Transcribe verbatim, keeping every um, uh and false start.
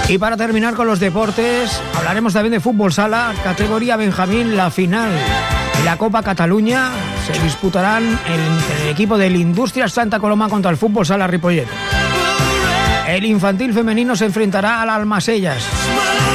Y para terminar con los deportes, hablaremos también de fútbol sala, categoría Benjamín, la final de la Copa Cataluña. Se disputarán entre el equipo del Industrias Santa Coloma contra el fútbol sala Ripollet. El infantil femenino se enfrentará al Almasellas.